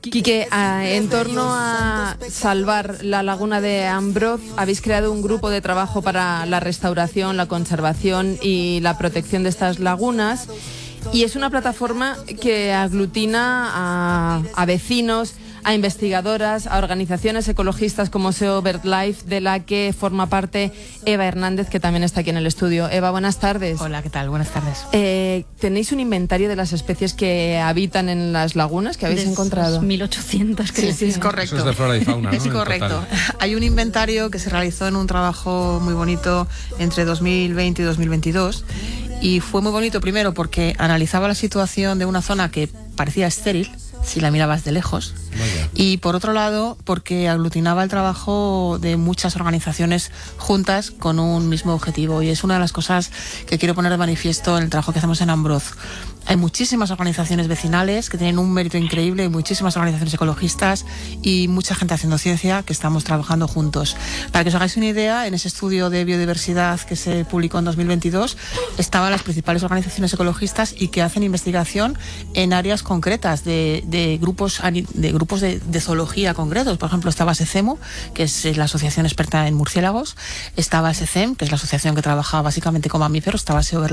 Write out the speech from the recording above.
Quique, en torno a salvar la laguna de Ambroz, habéis creado un grupo de trabajo para la restauración, la conservación y la protección de estas lagunas. Y es una plataforma que aglutina a vecinos, a investigadoras, a organizaciones ecologistas como SEO BirdLife, de la que forma parte Eva Hernández, que también está aquí en el estudio. Eva, buenas tardes. Hola, ¿qué tal? Buenas tardes. ¿Tenéis un inventario de las especies que habitan en las lagunas que habéis encontrado? 1.800, creo. Sí, es correcto. Eso es de flora y fauna, ¿no? Es correcto. Hay un inventario que se realizó en un trabajo muy bonito entre 2020 y 2022. Y fue muy bonito primero porque analizaba la situación de una zona que parecía estéril si la mirabas de lejos. Vaya. Y por otro lado, porque aglutinaba el trabajo de muchas organizaciones juntas con un mismo objetivo. Y es una de las cosas que quiero poner de manifiesto en el trabajo que hacemos en Ambroz. Hay muchísimas organizaciones vecinales que tienen un mérito increíble, y muchísimas organizaciones ecologistas y mucha gente haciendo ciencia que estamos trabajando juntos. Para que os hagáis una idea, en ese estudio de biodiversidad que se publicó en 2022 estaban las principales organizaciones ecologistas y que hacen investigación en áreas concretas de grupos de zoología concretos. Por ejemplo, estaba SECEMU, que es la asociación experta en murciélagos, estaba SECEM, que es la asociación que trabaja básicamente con mamíferos, estaba SEO